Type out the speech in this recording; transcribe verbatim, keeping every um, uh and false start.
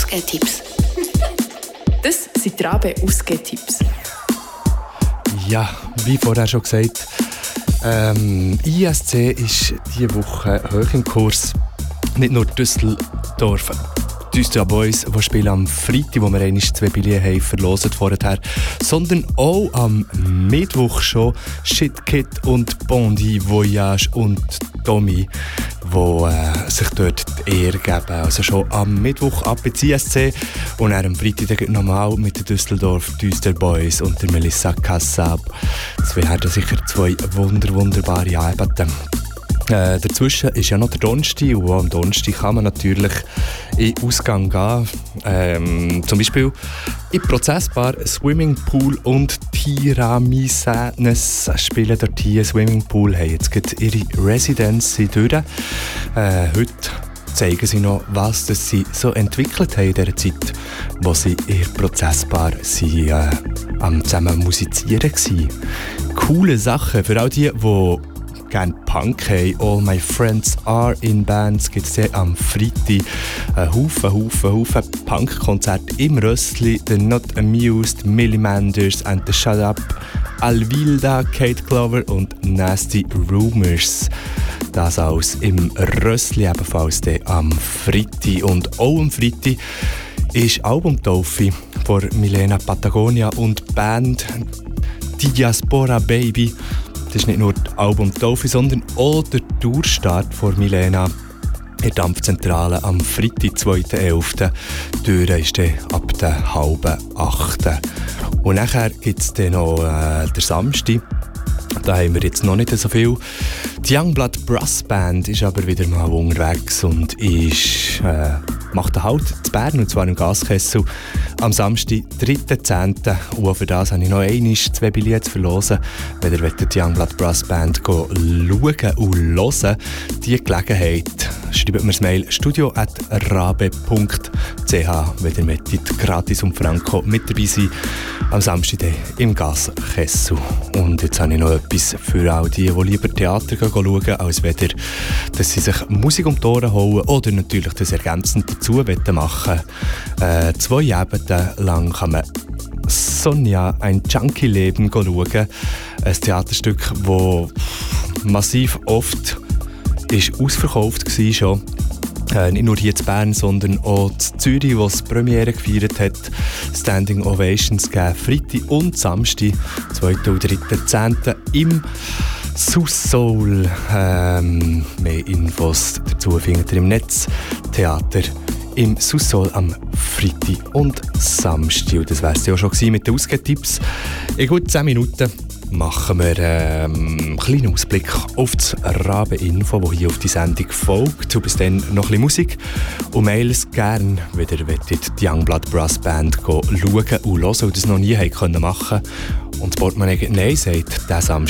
Ausgehtipps. Das sind die Rabe Ausgehtipps. Ja, wie vorher schon gesagt, ähm, I S C ist diese Woche hoch im Kurs. Nicht nur Düsseldorf, die Düsseldorfer Boys, die spielen am Freitag, wo wir einmal zwei Billionen haben verlost vorher, sondern auch am Mittwoch schon Shit Kid und Bondi, Voyage und Tommy, die äh, sich dort die Ehre geben. Also schon am Mittwoch ab ins I S C und dann am Freitag nochmal mit den Düsseldorf Düster Boys und der Melissa Kassab. Das wären sicher zwei wunder, wunderbare Arbeiten. Äh, dazwischen ist ja noch der Donnerstag und am Donnerstag kann man natürlich in den Ausgang gehen. Ähm, zum Beispiel in Prozessbar, Swimmingpool und Tiramisanes spielen dort hier. Swimmingpool haben jetzt gerade ihre Residency durch. Äh, heute zeigen sie noch, was das sie so entwickelt haben in dieser Zeit, wo sie in der Prozessbar sie, äh, am zusammen musizieren waren. Coole Sachen für all die, die gerne Punk haben. All My Friends Are in Bands gibt es am Freitag einen Haufen, Haufen, Haufen Punk-Konzerte im Rössli. The Not Amused, Millie Manders and the Shut Up, Alvilda, Kate Clover und Nasty Rumors. Das alles im Rössli, ebenfalls am Freitag. Und auch am Freitag ist Albumtaufe von Milena Patagonia und Band Diaspora Baby. Das ist nicht nur die Albumtaufe, sondern auch der Tourstart von Milena in der Dampfzentrale am Freitag, zweiten elften Die Tür ist dann ab der halben achten. Und nachher gibt es dann noch äh, den Samstag. Da haben wir jetzt noch nicht so viel. Die Youngblood Brass Band ist aber wieder mal unterwegs und ist, äh, macht einen Halt in Bern, und zwar im Gaskessel, am Samstag, dritten zehnten Und auch für das habe ich noch einmal zwei Billionen zu verlosen. Wenn ihr die Youngblood Brass Band schauen und hören, die Gelegenheit, schreibt mir das Mail studio at rabe punkt c h, wenn ihr möchtet, gratis und franco mit dabei sein, am Samstag im Gaskessel. Und jetzt habe ich noch etwas für all die, die lieber Theater schauen, als weder, dass sie sich Musik um die Ohren holen oder natürlich das ergänzend dazu machen wollen. Äh, zwei Abende lang kann man Sonja, ein Junkie-Leben schauen. Ein Theaterstück, das massiv oft ist ausverkauft war schon. Äh, nicht nur hier in Bern, sondern auch in Zürich, wo es Premiere gefeiert hat. Standing Ovations gegeben, Freitag und Samstag, zweiten und dritten zehnten im Sous-Soul. Ähm, mehr Infos dazu findet ihr im Netz. Theater im Sous-Soul am Freitag und Samstag. Und das wäre es ja auch schon mit den Ausgehtipps. In gut zehn Minuten machen wir ähm, einen kleinen Ausblick auf das Rabe-Info, das hier auf die Sendung folgt. Und bis dann noch ein bisschen Musik. Und mail es gerne, wenn ihr die Youngblood Brass Band schauen und hören und das noch nie machen konnten. Und das Portemonnaie Nein sagt, der Samstag